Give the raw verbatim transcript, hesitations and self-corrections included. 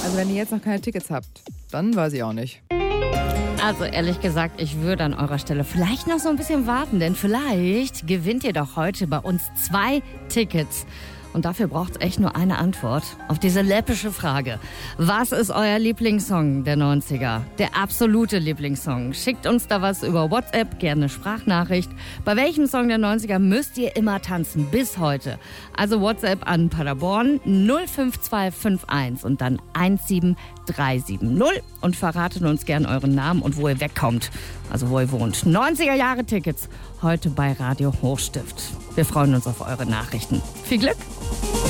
Also wenn ihr jetzt noch keine Tickets habt, dann weiß ich auch nicht. Also ehrlich gesagt, ich würde an eurer Stelle vielleicht noch so ein bisschen warten, denn vielleicht gewinnt ihr doch heute bei uns zwei Tickets. Und dafür braucht es echt nur eine Antwort auf diese läppische Frage. Was ist euer Lieblingssong der neunziger? Der absolute Lieblingssong. Schickt uns da was über WhatsApp, gerne Sprachnachricht. Bei welchem Song der neunziger müsst ihr immer tanzen bis heute? Also WhatsApp an Paderborn null fünf zwei fünf eins und dann eins sieben drei sieben null und verratet uns gern euren Namen und wo ihr wegkommt. Also wo ihr wohnt. neunziger Jahre Tickets heute bei Radio Hochstift. Wir freuen uns auf eure Nachrichten. Viel Glück!